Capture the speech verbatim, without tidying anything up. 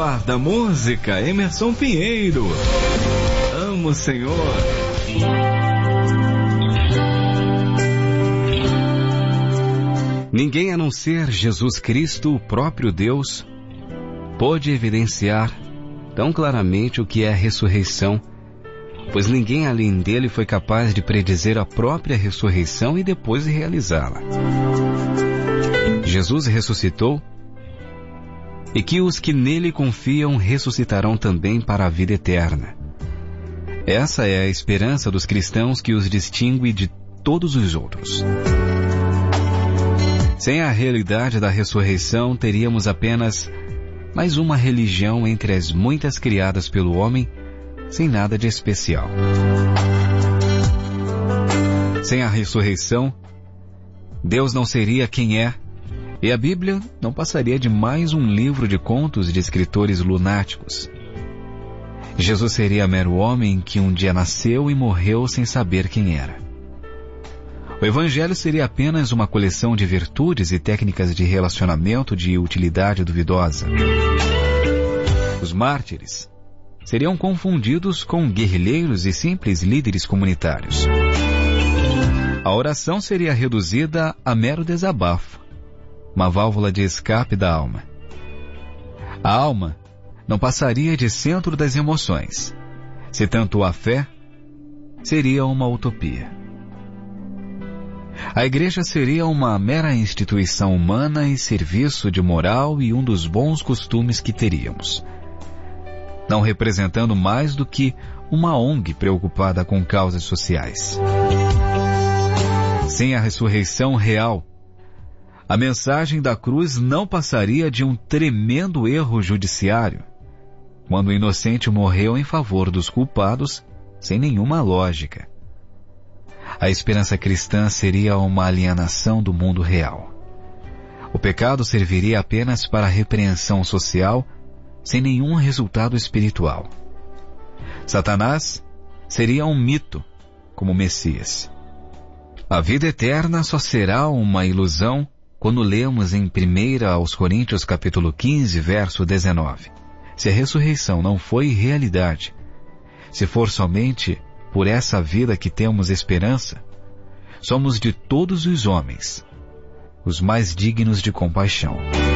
melhor da música, Emerson Pinheiro. Amo o Senhor. Ninguém a não ser Jesus Cristo, o próprio Deus, pôde evidenciar tão claramente o que é a ressurreição, pois ninguém além dele foi capaz de predizer a própria ressurreição e depois realizá-la. Jesus ressuscitou, e que os que nele confiam ressuscitarão também para a vida eterna. Essa é a esperança dos cristãos que os distingue de todos os outros. Sem a realidade da ressurreição, teríamos apenas mais uma religião entre as muitas criadas pelo homem, sem nada de especial. Sem a ressurreição, Deus não seria quem é, e a Bíblia não passaria de mais um livro de contos de escritores lunáticos. Jesus seria mero homem que um dia nasceu e morreu sem saber quem era. O Evangelho seria apenas uma coleção de virtudes e técnicas de relacionamento de utilidade duvidosa. Os mártires seriam confundidos com guerrilheiros e simples líderes comunitários. A oração seria reduzida a mero desabafo, uma válvula de escape da alma. A alma não passaria de centro das emoções. Se tanto a fé, seria uma utopia. A igreja seria uma mera instituição humana e serviço de moral e um dos bons costumes que teríamos, não representando mais do que uma O N G preocupada com causas sociais. Sem a ressurreição real, a mensagem da cruz não passaria de um tremendo erro judiciário, quando o inocente morreu em favor dos culpados, sem nenhuma lógica. A esperança cristã seria uma alienação do mundo real. O pecado serviria apenas para a repreensão social, sem nenhum resultado espiritual. Satanás seria um mito, como Messias. A vida eterna só será uma ilusão quando lemos em primeira aos Coríntios capítulo quinze, verso dezenove. Se a ressurreição não foi realidade, se for somente por essa vida que temos esperança, somos de todos os homens os mais dignos de compaixão.